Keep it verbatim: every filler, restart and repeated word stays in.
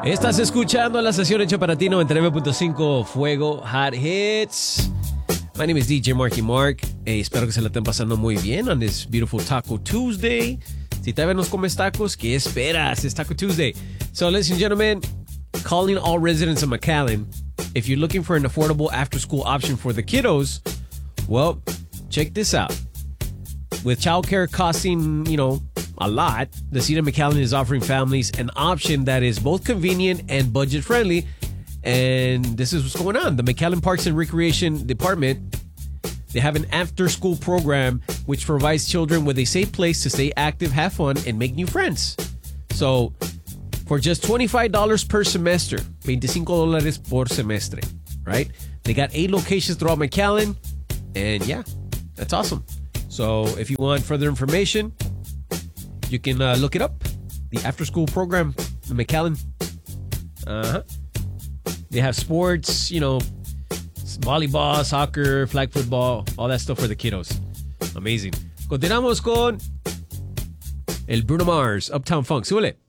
Estás escuchando la sesión hecha para ti noventa y nueve punto cinco Fuego Hot Hits. My name is D J Marky Mark. Hey, espero que se la estén pasando muy bien on this beautiful Taco Tuesday. Si todavía no comes tacos, ¿qué esperas? It's Taco Tuesday. So, ladies and gentlemen, calling all residents of McAllen, if you're looking for an affordable after-school option for the kiddos, well, check this out. With childcare costing, you know, a lot, the City of McAllen is offering families an option that is both convenient and budget-friendly. And this is what's going on. The McAllen Parks and Recreation Department, they have an after-school program which provides children with a safe place to stay active, have fun, and make new friends. So, for just twenty-five dollars per semester, veinticinco dólares por semestre, right? They got eight locations throughout McAllen, and yeah, that's awesome. So, if you want further information, you can uh, look it up. The after-school program in McAllen. Uh-huh. They have sports, you know, volleyball, soccer, flag football, all that stuff for the kiddos. Amazing. Continuamos con el Bruno Mars, Uptown Funk. Súbele.